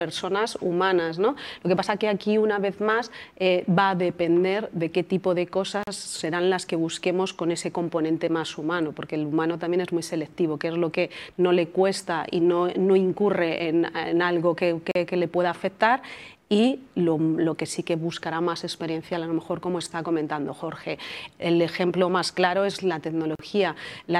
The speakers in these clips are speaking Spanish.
personas humanas, ¿no? Lo que pasa que aquí, una vez más, va a depender de qué tipo de cosas serán las que busquemos con ese componente más humano, porque el humano también es muy selectivo, que es lo que no le cuesta y no incurre en algo que le pueda afectar, y lo que sí que buscará más experiencia, a lo mejor como está comentando Jorge. El ejemplo más claro es la tecnología.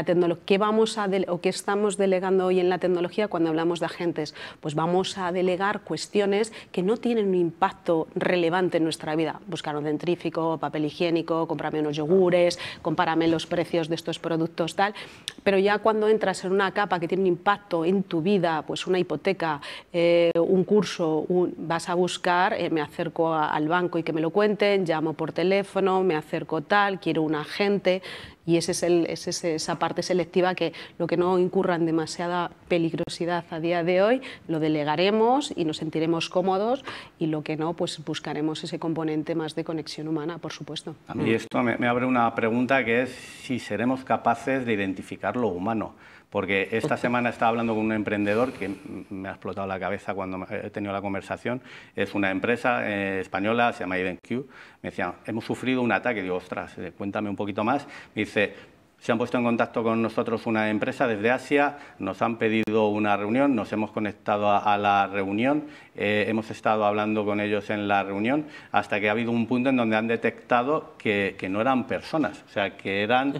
¿Qué estamos delegando hoy en la tecnología cuando hablamos de agentes? Pues vamos a delegar cuestiones que no tienen un impacto relevante en nuestra vida. Buscar un dentífrico, papel higiénico, cómprame unos yogures, compárame los precios de estos productos, tal. Pero ya cuando entras en una capa que tiene un impacto en tu vida, pues una hipoteca, un curso, vas a buscar, me acerco al banco y que me lo cuenten, llamo por teléfono, me acerco tal, quiero un agente, y esa es esa parte selectiva, que lo que no incurra en demasiada peligrosidad a día de hoy lo delegaremos y nos sentiremos cómodos, y lo que no, pues buscaremos ese componente más de conexión humana, por supuesto. A mí esto me abre una pregunta, que es si seremos capaces de identificar lo humano. Porque esta semana estaba hablando con un emprendedor que me ha explotado la cabeza cuando he tenido la conversación. Es una empresa española, se llama IdenQ. Me decía, hemos sufrido un ataque. Digo, ostras, cuéntame un poquito más. Me dice, se han puesto en contacto con nosotros una empresa desde Asia, nos han pedido una reunión, nos hemos conectado a la reunión, hemos estado hablando con ellos en la reunión, hasta que ha habido un punto en donde han detectado que no eran personas, o sea, que eran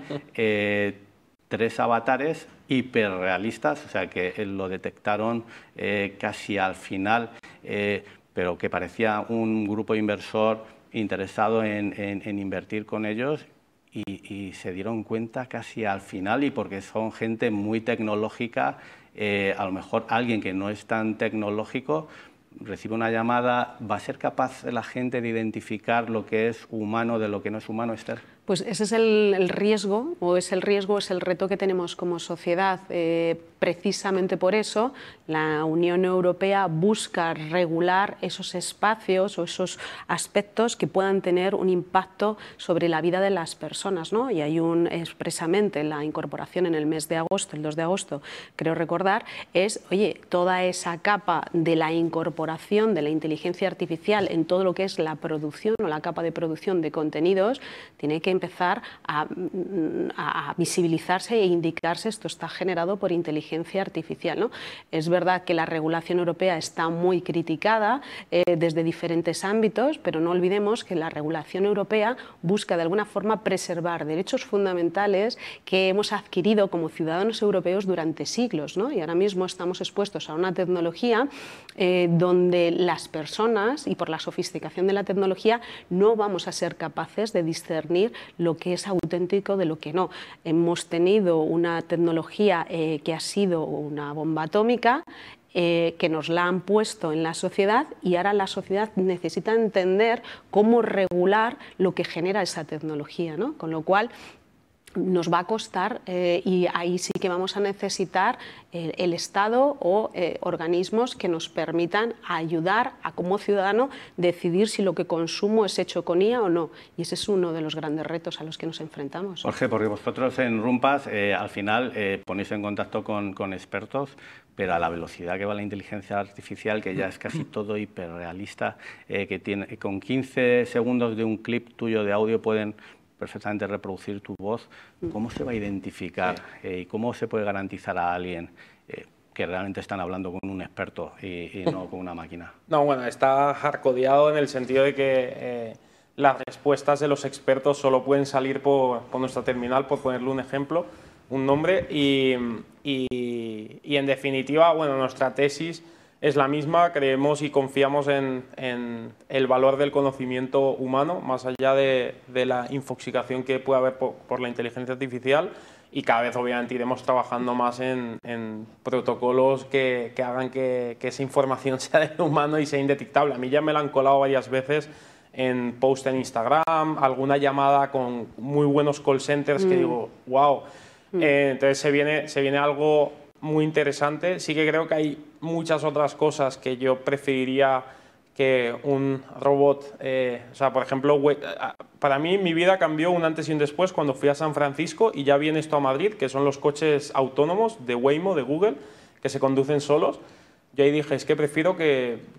3 avatares hiperrealistas, o sea, que lo detectaron casi al final, pero que parecía un grupo inversor interesado en invertir con ellos, y se dieron cuenta casi al final, y porque son gente muy tecnológica, a lo mejor alguien que no es tan tecnológico recibe una llamada. ¿Va a ser capaz la gente de identificar lo que es humano de lo que no es humano, Esther? Pues ese es el riesgo, es el reto que tenemos como sociedad. Precisamente por eso la Unión Europea busca regular esos espacios o esos aspectos que puedan tener un impacto sobre la vida de las personas, ¿no? Y hay expresamente la incorporación en el mes de agosto, el 2 de agosto, creo recordar, es, oye, toda esa capa de la incorporación de la inteligencia artificial en todo lo que es la producción o la capa de producción de contenidos, tiene que empezar a visibilizarse e indicarse, esto está generado por inteligencia artificial, ¿no? Es verdad que la regulación europea está muy criticada desde diferentes ámbitos, pero no olvidemos que la regulación europea busca de alguna forma preservar derechos fundamentales que hemos adquirido como ciudadanos europeos durante siglos, ¿no? Y ahora mismo estamos expuestos a una tecnología donde las personas, y por la sofisticación de la tecnología, no vamos a ser capaces de discernir lo que es auténtico de lo que no. Hemos tenido una tecnología que ha sido una bomba atómica, que nos la han puesto en la sociedad, y ahora la sociedad necesita entender cómo regular lo que genera esa tecnología, ¿no? Con lo cual nos va a costar, y ahí sí que vamos a necesitar el Estado o organismos que nos permitan ayudar a, como ciudadano, decidir si lo que consumo es hecho con IA o no. Y ese es uno de los grandes retos a los que nos enfrentamos. Jorge, porque vosotros en Rumpas al final ponéis en contacto con expertos, pero a la velocidad que va la inteligencia artificial, que ya es casi todo hiperrealista, que tiene, con 15 segundos de un clip tuyo de audio pueden perfectamente reproducir tu voz. ¿Cómo se va a identificar y cómo se puede garantizar a alguien que realmente están hablando con un experto y no con una máquina? No, bueno, está hardcodeado en el sentido de que las respuestas de los expertos solo pueden salir por nuestra terminal, por ponerle un ejemplo, un nombre, y en definitiva, bueno, nuestra tesis es la misma. Creemos y confiamos en el valor del conocimiento humano, más allá de la infoxicación que puede haber por la inteligencia artificial, y cada vez obviamente iremos trabajando más en protocolos que hagan que esa información sea del humano y sea indetectable. A mí ya me la han colado varias veces en post en Instagram, alguna llamada con muy buenos call centers que digo, wow. Entonces se viene algo muy interesante. Sí que creo que hay muchas otras cosas que yo preferiría que un robot, o sea, por ejemplo, para mí mi vida cambió un antes y un después cuando fui a San Francisco y ya viene esto a Madrid, que son los coches autónomos de Waymo, de Google, que se conducen solos. Yo ahí dije, es que prefiero que